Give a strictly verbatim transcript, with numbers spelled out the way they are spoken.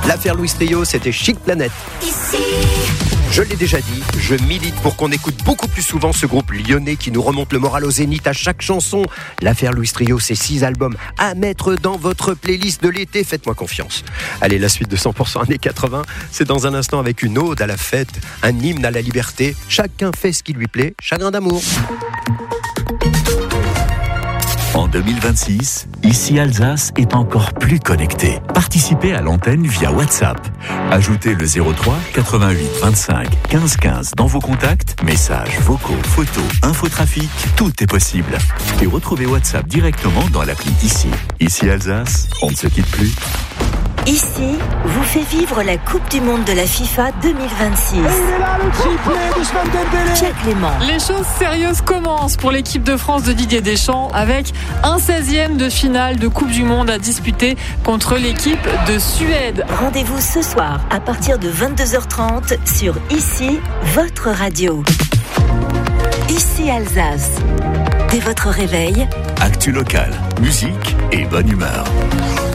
L'affaire Louis Trio, c'était Chic Planète. Ici. Je l'ai déjà dit, je milite pour qu'on écoute beaucoup plus souvent ce groupe lyonnais qui nous remonte le moral au zénith à chaque chanson. L'affaire Louis Trio, c'est six albums à mettre dans votre playlist de l'été, faites-moi confiance. Allez, la suite de cent pour cent années quatre-vingts, c'est dans un instant avec une ode à la fête, un hymne à la liberté. Chacun fait ce qui lui plaît, chagrin d'amour. En deux mille vingt-six, Ici Alsace est encore plus connecté. Participez à l'antenne via WhatsApp. Ajoutez le zéro trois quatre-vingt-huit vingt-cinq quinze quinze dans vos contacts, messages, vocaux, photos, infotrafic, tout est possible. Et retrouvez WhatsApp directement dans l'appli Ici. Ici Alsace, on ne se quitte plus. Ici vous fait vivre la Coupe du Monde de la FIFA deux mille vingt-six. Et il est là, le triplé d'Ousmane Dembélé. Pierre Clément. Les choses sérieuses commencent pour l'équipe de France de Didier Deschamps avec un seizième de finale de Coupe du Monde à disputer contre l'équipe de Suède. Rendez-vous ce soir à partir de vingt-deux heures trente sur Ici, votre radio. Ici Alsace. Dès votre réveil, Actu local, musique et bonne humeur.